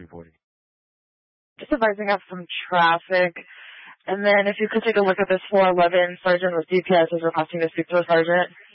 reporting? Just advising of some traffic. And then if you could take a look at this 411 sergeant with DPS is requesting to speak to a sergeant.